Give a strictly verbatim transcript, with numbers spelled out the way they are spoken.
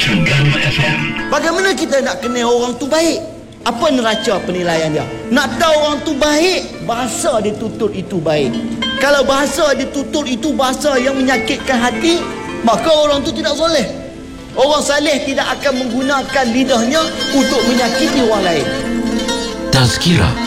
Terengganu F M. Bagaimana kita nak kenal orang tu baik? Apa neraca penilaian dia? Nak tahu orang tu baik, bahasa dia tutur itu baik. Kalau bahasa dia tutur itu bahasa yang menyakitkan hati, maka orang tu tidak soleh. Orang saleh tidak akan menggunakan lidahnya untuk menyakiti orang lain. Tazkirah